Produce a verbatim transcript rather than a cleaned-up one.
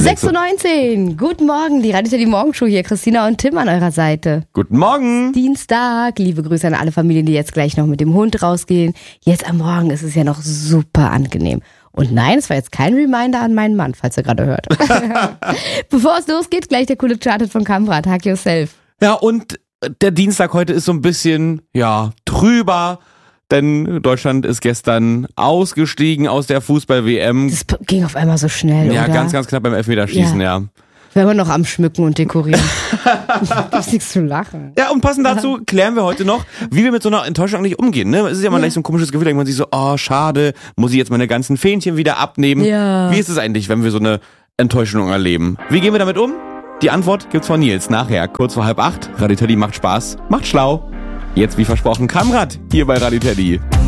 sechs Uhr neunzehn. Guten Morgen, die Radio Teddy Morgenshow hier. Christina und Tim an eurer Seite. Guten Morgen. Dienstag. Liebe Grüße an alle Familien, die jetzt gleich noch mit dem Hund rausgehen. Jetzt am Morgen ist es ja noch super angenehm. Und nein, es war jetzt kein Reminder an meinen Mann, falls ihr gerade hört. Bevor es losgeht, gleich der coole Charted von Kamprad. Hack yourself. Ja, und der Dienstag heute ist so ein bisschen, ja, trüber. Denn Deutschland ist gestern ausgestiegen aus der Fußball-W M. Das ging auf einmal so schnell, Ja, oder? ganz, ganz knapp beim Elfmeterschießen, ja. ja. Wir waren noch am Schmücken und Dekorieren. Gibt's nichts zu lachen. Ja, und passend dazu klären wir heute noch, wie wir mit so einer Enttäuschung eigentlich umgehen. Ne? Es ist ja mal Ja. gleich so ein komisches Gefühl, denkt man sich so, oh, schade, muss ich jetzt meine ganzen Fähnchen wieder abnehmen? Ja. Wie ist es eigentlich, wenn wir so eine Enttäuschung erleben? Wie gehen wir damit um? Die Antwort gibt's von Nils nachher, kurz vor halb acht. Radio Teddy macht Spaß, macht schlau. Jetzt wie versprochen Kamprad hier bei Radio Teddy.